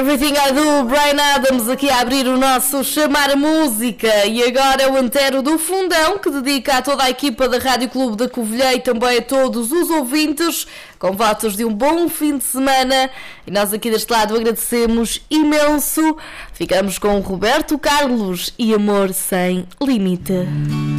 Everything I Do, Bryan Adams, aqui a abrir o nosso Chamar Música. E agora o Antero do Fundão, que dedica a toda a equipa da Rádio Clube da Covilhã e também a todos os ouvintes, com votos de um bom fim de semana. E nós aqui deste lado agradecemos imenso. Ficamos com o Roberto Carlos e Amor Sem Limite.